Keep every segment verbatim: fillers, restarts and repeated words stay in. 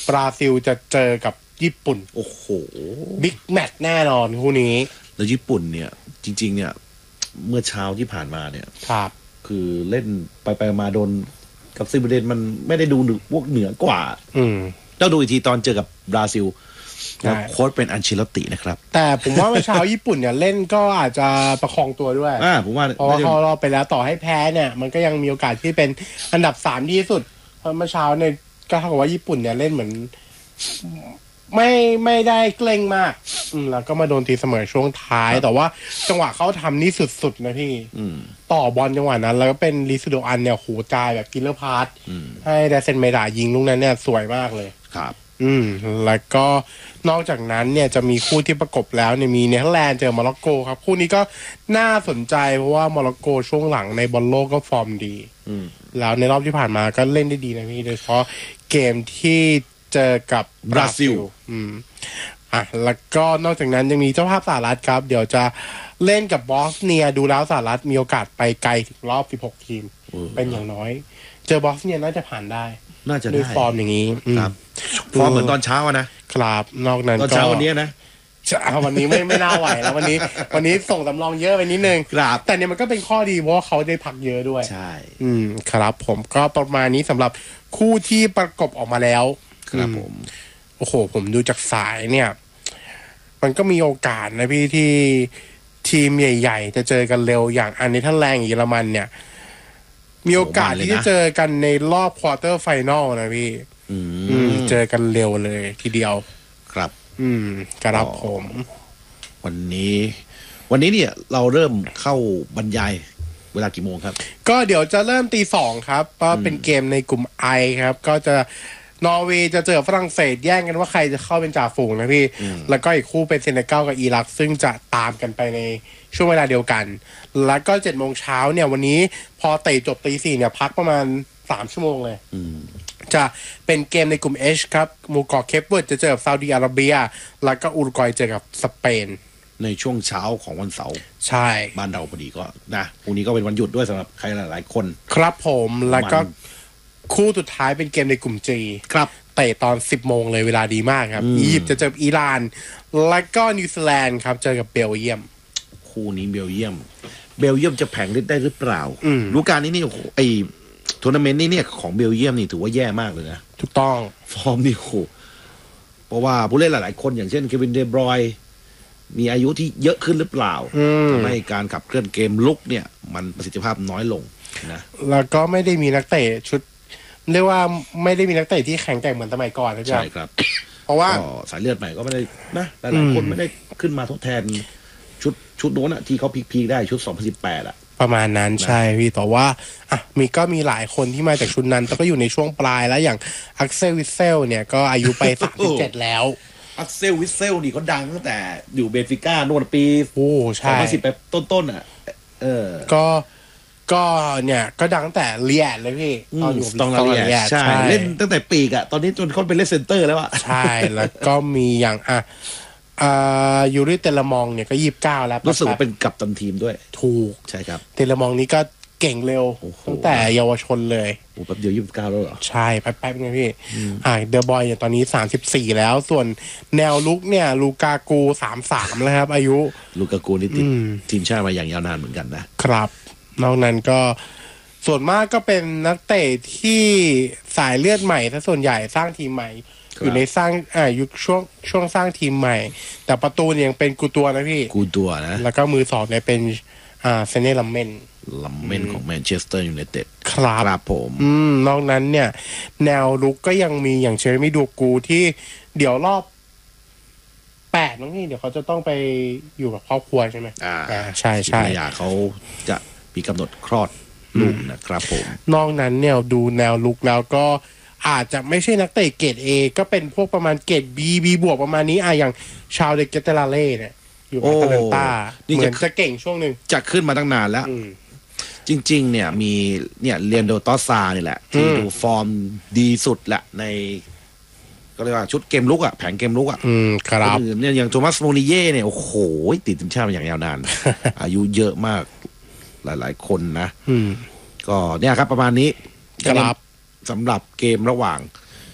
บราซิลจะเจอกับญี่ปุ่นโอ้โหบิ๊กแมตช์แน่นอนคู่นี้แล้วญี่ปุ่นเนี่ยจริงๆเนี่ยเมื่อเช้าที่ผ่านมาเนี่ยครับคือเล่นไปไปมาโดนกับซิมเบเดนมันไม่ได้ดูพวกเหนือกว่าอืมต้องดูอีกทีตอนเจอกับบราซิลแล้วโค้ชเป็นอันเชลตินะครับแต่ผมว่าเมื่อเช้าญี่ปุ่นเนี่ยเล่นก็อาจจะประคองตัวด้วยอ่าผมว่าเพราะว่าเขารอบไปแล้วต่อให้แพ้เนี่ยมันก็ยังมีโอกาสที่เป็นอันดับสามดีที่สุดเพราะเมื่อเช้าเนี่ยก็เท่ากับว่าญี่ปุ่นเนี่ยเล่นเหมือนไม่ไม่ได้เกรงมากอืมแล้วก็มาโดนตีเสมอช่วงท้ายแต่ว่าจังหวะเขาทำนี่สุดๆนะพี่ต่อบอลจังหวะนั้นแล้วก็เป็นลิซิโดอันเนี่ยโหจ่ายแบบกิลเลอร์พาสให้ไดเซนเมดายิงลูกนั้นเนี่ยสวยมากเลยครับอืมแล้วก็นอกจากนั้นเนี่ยจะมีคู่ที่ประกบแล้วเนี่ยมีเนเธอร์แลนด์เจอโมร็อกโกครับคู่นี้ก็น่าสนใจเพราะว่าโมร็อกโกช่วงหลังในบอลโลกก็ฟอร์มดีแล้วในรอบที่ผ่านมาก็เล่นได้ดีนะพี่โดยเฉพาะเกมที่เจอกับบราซิลอืมอ่ะแล้วก็นอกจากนั้นยังมีเจ้าภาพสหรัฐครับเดี๋ยวจะเล่นกับบอสเนียดูแล้วสหรัฐมีโอกาสไปไกลถึงรอบสิบหกทีมเป็นอย่างน้อยเจอบอสเนียน่าจะผ่านได้น่าจะได้ด้วยฟอร์มอย่างนี้ครับฟอร์มเหมือนตอนเช้านะครับนอกนั้นตอนเช้าวันนี้นะวันนี้ไม่ไม่น่าไหวแล้ววันนี้วันนี้ส่งสำรองเยอะไปนิดนึงครับแต่เนี่ยมันก็เป็นข้อดีเพราะว่าเขาได้พักเยอะด้วยใช่อืมครับผมก็ประมาณนี้สำหรับคู่ที่ประกบออกมาแล้วครับผมโอ้โหผมดูจากสายเนี่ยมันก็มีโอกาสนะพี่ที่ทีมใหญ่ๆจะเจอกันเร็วอย่างอันนี้ท่านแรงเยอรมันเนี่ยมีโอกาสที่จะเจอกันในรอบควอเตอร์ไฟนอลนะพี่อืมเจอกันเร็วเลยทีเดียวครับอืมครับผมวันนี้วันนี้เนี่ยเราเริ่มเข้าบรรยายเวลากี่โมงครับก็เดี๋ยวจะเริ่มตีสองครับก็เป็นเกมในกลุ่ม I ครับก็จะนอร์เวย์จะเจอฝรั่งเศสแย่งกันว่าใครจะเข้าเป็นจ่าฝูงนะพี่แล้วก็อีกคู่เป็นเซเนกัลกับอิรักซึ่งจะตามกันไปในช่วงเวลาเดียวกันแล้วก็เจ็ดโมงเช้าเนี่ยวันนี้พอเตะจบตีสี่เนี่ยพักประมาณสามชั่วโมงเลยจะเป็นเกมในกลุ่ม H ครับหมู่เกาะเคปเวิร์ดจะเจอกับซาอุดิอาระเบียแล้วก็อุรุกวัยเจอกับสเปนในช่วงเช้าของวันเสาร์ใช่บ้านเราพอดีก็นะพรุ่งนี้ก็เป็นวันหยุดด้วยสำหรับใครหลายๆคนครับผมแล้วก็คู่สุดท้ายเป็นเกมในกลุ่ม G ครับเตะตอนสิบโมงเลยเวลาดีมากครับอียิปต์จะเจออิหร่านแล้วก็นิวซีแลนด์ครับเจอกับเบลเยียมคู่นี้เบลเยียมเบลเยียมจะแผงฤทธิ์ได้หรือเปล่าฤดูกาลนี้นี่ไอทัวร์นาเมนต์นี้เนี่ยของเบลเยียมนี่ถือว่าแย่มากเลยนะถูกต้องฟอร์มนี่โหเพราะว่าผู้เล่นหลายๆคนอย่างเช่นเควินเดบรอยมีอายุที่เยอะขึ้นหรือเปล่าทำให้การขับเคลื่อนเกมลุกเนี่ยมันประสิทธิภาพน้อยลงนะแล้วก็ไม่ได้มีนักเตะชุดเรียกว่าไม่ได้มีนักเตะที่แข็งแกร่งเหมือนสมัยก่อนใช่ครับเพราะว่าสายเลือดใหม่ก็ไม่ได้นะหลายๆคนไม่ได้ขึ้นมาทดแทนชุดชุดโน้นอะที่เขาพีคๆได้ชุดสองพันสิบแปดอะประมาณนั้นใช่พี่แต่ว่าอ่ะมีก็มีหลายคนที่มาจากชุดนั้นแต่ก็อยู่ในช่วงปลายแล้วอย่างอักเซลวิเซลเนี่ยก็อายุไปสามสิบเจ็ดแล้วอักเซลวิเซลนี่เขาดังตั้งแต่อยู่เบนฟิก้าโน่นปีโอ้ใช่สองพันสิบไปต้นๆอ่ะเออก็ก็เนี่ยก็ดังตั้งแต่เลียดเลยพี่ตอนอยู่ตอนเลียดใช่เล่นตั้งแต่ปีกอ่ะตอนนี้จนเขาเป็นเล่นเซนเตอร์แล้วอ่ะใช่แล้วก็มีอย่างอ่ะอ่ายูริเตลมองเนี่ยก็ยี่สิบเก้าแล้วรู้สึกว่าเป็นกัปตันทีมด้วยถูกใช่ครับเตลมองนี้ก็เก่งเร็วตั้งแต่เยาวชนเลยโอ้แป๊บเดียวยี่สิบเก้าแล้วเหรอใช่แป๊บๆไงพี่อ่าเดอะบอยเนี่ยตอนนี้สามสิบสี่แล้วส่วนแนวลุกเนี่ยลูกากูสามสิบสามแล้วครับอายุลูกากูนี่ติดทีมชาติมาอย่างยาวนานเหมือนกันนะครับนอกนั้นก็ส่วนมากก็เป็นนักเตะที่สายเลือดใหม่ซะส่วนใหญ่สร้างทีมใหม่อยู่ในสร้างอ่ายุคช่วงช่วงสร้างทีมใหม่แต่ประตูเนี่ยยังเป็นกูตัวนะพี่กูตัวนะแล้วก็มือสองเนี่ยเป็นอ่าเซเน่ลัมเมนลัมเมนของแมนเชสเตอร์ยูไนเต็ดครับครับผมอืมนอกนั้นเนี่ยแนวลุกก็ยังมีอย่างเชอร์มี่ดูกูที่เดี๋ยวรอบแปดน้องนี่เดี๋ยวเขาจะต้องไปอยู่กับครอบครัวใช่ไหมอ่าใช่ใช่ภรรยาเขาจะมีกำหนดคลอดลูกนะครับผมนอกนั้นเนี่ยดูแนวลุกแล้วก็อาจจะไม่ใช่นักเตะเกรด A ก็เป็นพวกประมาณเกรด B B บวกประมาณนี้อ่ะอย่างชาวเดเกเตลาเล่เนี่ยอยู่อาตาเลนต้าเหมือนจะเก่งช่วงหนึ่งจะขึ้นมาตั้งนานแล้วจริงๆเนี่ยมีเนี่ยเรียนโดตอซานี่แหละที่ดูฟอร์มดีสุดแหละในก็เรียกว่าชุดเกมลุกอ่ะแผงเกมลุกอ่ะอืมครับเนี่ยอย่างโทมัสโมนิเย่เนี่ยโอ้โหติดทีมชาติมาอย่างยาวนาน อายุเยอะมากหลายๆคนนะก็เนี่ยครับประมาณนี้ครับสำหรับเกมระหว่าง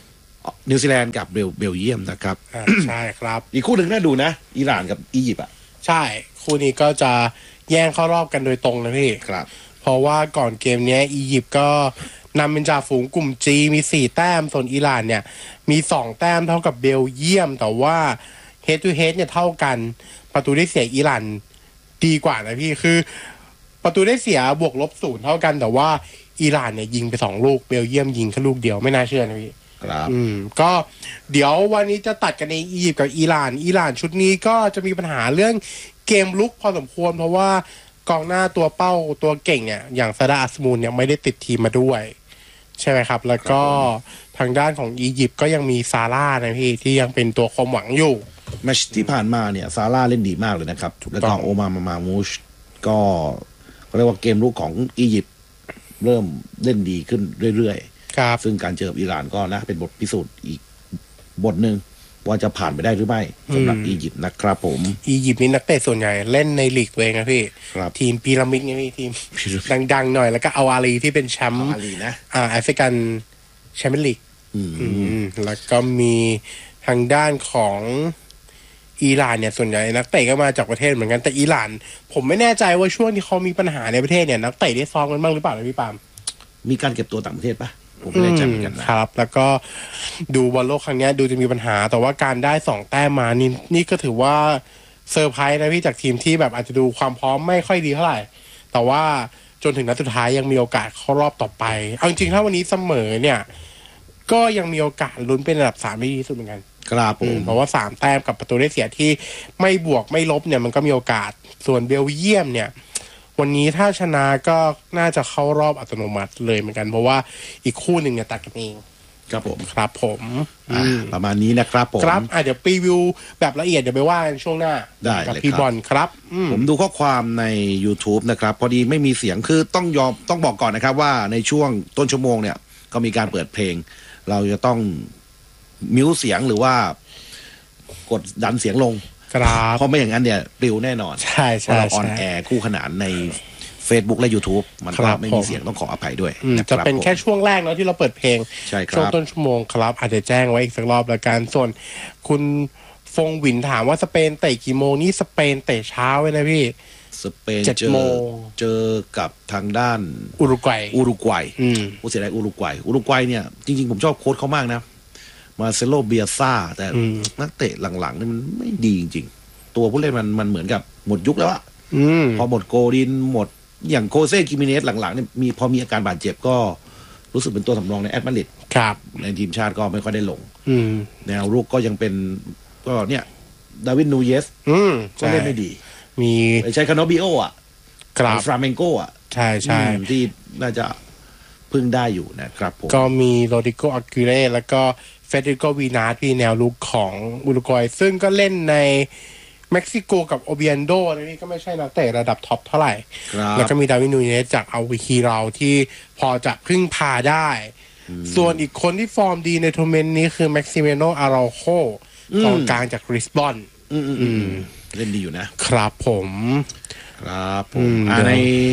นิวซีแลนด์กับเบลเบลเยียมนะครับใช่ครับอีกคู่หนึ่งน่าดูนะอิหร่านกับอียิปต์อ่ะใช่คู่นี้ก็จะแย่งเข้ารอบกันโดยตรงนะพี่ครับเพราะว่าก่อนเกมนี้อียิปต์ก็นำเป็นจ่าฝูงกลุ่ม G มีสี่แต้มส่วนอิหร่านเนี่ยมีสองแต้มเท่ากับเบลเยียมแต่ว่า head to head เนี่ยเท่ากันประตูได้เสียอิหร่านดีกว่านะพี่คือประตูได้เสียบวกลบศูนย์เท่ากันแต่ว่าอิหร่านเนี่ยยิงไปสองลูกเบลเยียมยิงแค่ลูกเดียวไม่น่าเชื่อนะพี่ครับอืมก็เดี๋ยววันนี้จะตัดกันในอียิปต์กับอิหร่านอิหร่านชุดนี้ก็จะมีปัญหาเรื่องเกมลุกพอสมควรเพราะว่ากองหน้าตัวเป้าตัวเก่งเนี่ยอย่างซาดาอัสมูนเนี่ยไม่ได้ติดทีมมาด้วยใช่ไหมครับแล้วก็ทางด้านของอียิปต์ก็ยังมีซาร่านะพี่ที่ยังเป็นตัวความหวังอยู่แมตช์ที่ผ่านมาเนี่ยซาร่าเล่นดีมากเลยนะครับแล้วก็โอมามามามูชก็เรียกว่าเกมลุกของอียิปต์เริ่มเล่นดีขึ้นเรื่อยๆครับซึ่งการเจออิหร่านก็นะเป็นบทพิสูจน์อีกบทหนึ่งว่าจะผ่านไปได้หรือไม่สำหรับอียิปต์นะครับผมอียิปต์นี่นักเตะส่วนใหญ่เล่นในลีกตัวเองนะพี่ทีมพีระมิดนี่พี่ทีมดังๆหน่อยแล้วก็เอาอาลีที่เป็นแชมป์อ่าแอฟริกันแชมเปี้ยนลีกแล้วก็มีทางด้านของอิหร่านเนี่ยส่วนใหญ่นักเตะก็มาจากประเทศเหมือนกันแต่อิหร่านผมไม่แน่ใจว่าช่วงที่เขามีปัญหาในประเทศเนี่ยนักเตะได้ซ้อมกันบ้างหรือเปล่าพี่ปามมีการเก็บตัวต่างประเทศปะผมไม่แน่ใจเหมือนกันนะครับแล้วก็ดูบอลโลกครั้งนี้ดูจะมีปัญหาแต่ว่าการได้สองแต้มมานี่นี่ก็ถือว่าเซอร์ไพรส์นะพี่จากทีมที่แบบอาจจะดูความพร้อมไม่ค่อยดีเท่าไหร่แต่ว่าจนถึงนัดสุดท้ายยังมีโอกาสเข้ารอบต่อไปเอาจริงๆถ้าวันนี้เสมอเนี่ยก็ยังมีโอกาสลุ้นเป็นอันดับสามได้ดีที่สุดเหมือนกันครับผมเพราะว่าสามแต้มกับประตูได้เสียที่ไม่บวกไม่ลบเนี่ยมันก็มีโอกาสส่วนเบลเยียมเนี่ยวันนี้ถ้าชนะก็น่าจะเข้ารอบอัตโนมัติเลยเหมือนกันเพราะว่าอีกคู่หนึ่งเนี่ยตัดกันเองครับผมครับผมประมาณนี้นะครับผมครับอ่ะเดี๋ยวรีวิวแบบละเอียดเดี๋ยวไปว่ากันช่วงหน้าได้กับพี่บอลครับผมดูข้อความใน YouTube นะครับพอดีไม่มีเสียงคือต้องยอมต้องบอกก่อนนะครับว่าในช่วงต้นชั่วโมงเนี่ยก็มีการเปิดเพลงเราจะต้องมิวเสียงหรือว่ากดดันเสียงลงเพราะไม่อย่างนั้นเนี่ยปลิวแน่นอนใช่ใช่เราออนแอร์คู่ขนานใน Facebook และ YouTube มันก็ไม่มีเสียงต้องขออภัยด้วยจะเป็นแค่ช่วงแรกเนาะที่เราเปิดเพลงช่วงต้นชั่วโมงครับอาจจะแจ้งไว้อีกสักรอบละกันส่วนคุณฟงหวินถามว่าสเปนเตะกี่โมงนี่สเปนเตะเช้าไว้นะพี่สเปนเจอเจอกับทางด้านอุรุกวัยอุรุกวัยผู้เสียดายอุรุกวัยอุรุกวัยเนี่ยจริงๆผมชอบโค้ชเขามากนะมาเซโลเบียซ่าแต่นักเตะหลังๆนี่มันไม่ดีจริงๆตัวผู้เล่นมันมันเหมือนกับหมดยุคแล้วอะพอหมดโกดินหมดอย่างโคเซ่กิมิเนสหลังๆเนี่ยมีพอมีอาการบาดเจ็บก็รู้สึกเป็นตัวสำรองในแอตมาดริดในทีมชาติก็ไม่ค่อยได้ลงแนวรุกก็ยังเป็นก็เนี่ยดาวินนูเยสก็เล่นไม่ดีมีใช้คาโนบิโออ่ะฟราเมนโกอ่ะใช่ใช่ที่น่าจะพึ่งได้อยู่นะครับผมก็มีโรดิโกอากิเร่แล้วก็เฟเดริโกวีนาสที่แนวลุกของอุรุกวัยซึ่งก็เล่นในเม็กซิโกกับโอเบียนโดนี่ก็ไม่ใช่นักเตะระดับท็อปเท่าไหร่แล้วก็มีดาวินนูเยสจากอัลวิคีเราที่พอจะพึ่งพาได้ส่วนอีกคนที่ฟอร์มดีในทัวร์นาเมนต์นี้คือแม็กซิเมโนอาราโคกองกลางจากริสบอนเล่นดีอยู่นะครับผมครับผมใน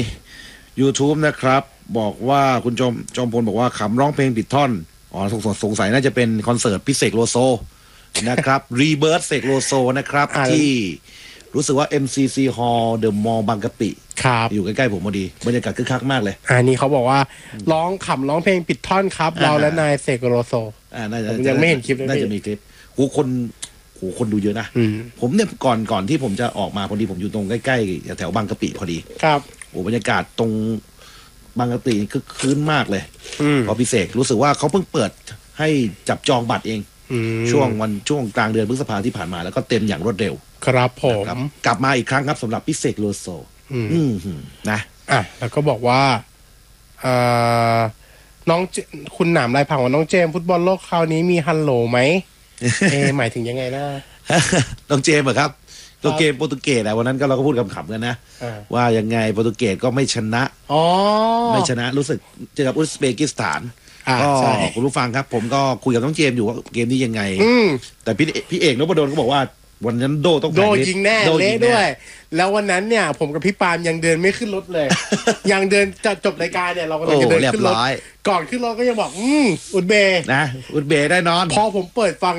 YouTube นะครับบอกว่าคุณจอมจอมพลบอกว่าขำร้องเพลงผิดท่อนอ๋อสงสัยน่าจะเป็นคอนเสิร์ตพิเศษโลโซนะครับรีเบิร์ตเสกโลโซนะครับที่รู้สึกว่า เอ็ม ซี ซี Hall The Mall บางกะปิอยู่ใกล้ๆผมพอดีบรรยากาศคึกคักมากเลยอันนี้เขาบอกว่าร้องขำร้องเพลงผิดท่อนครับเราและนายเสกโลโซอ่าน่าจะยังไม่เห็นคลิปเลยน่าจะมีคลิปโหคนโหคนดูเยอะนะผมเนี่ยก่อนก่อนที่ผมจะออกมาพอดีผมอยู่ตรงใกล้ๆแถวบางกะปิพอดีครับโหบรรยากาศตรงบางกะปิคึกคืนมากเลยพอพิเศษรู้สึกว่าเขาเพิ่งเปิดให้จับจองบัตรเองช่วงวันช่วงกลางเดือนพฤษภาที่ผ่านมาแล้วก็เต็มอย่างรวดเร็วครับผมกลับมาอีกครั้งครับสำหรับพิเศษโลโซนะอ่ะแล้วก็บอกว่าอ่าน้องคุณหนามลายพังว่าน้องเจมฟุตบอลโลกคราวนี้มีฮัลโหลไหมเอหมายถึงยังไงนะน้องเจมเหรอครับตัวเกมโปรตุเกสอะวันนั้นก็เราก็พูดขำๆกันนะว่ายังไงโปรตุเกสก็ไม่ชนะอ๋อไม่ชนะรู้สึกเจอกับอุซเบกิสถานก็คุณผู้ฟังครับผมก็คุยกับน้องเจมอยู่ว่าเกมนี้ยังไงแต่พี่พี่เอกนพดลก็บอกว่าวันนั้นโดต้องโดยิงแน่เละด้วยแล้ววันนั้นเนี่ยผมกับพี่ปาล์มยังเดินไม่ขึ้นรถเลย ยังเดินจะจบรายการเนี่ยเราก็เลยจะเดินขึ้นรถก่อนขึ้นรถก็ยังบอกอืมอุดเบย์นะอุดเบย์ได้นอนพอผมเปิดฟัง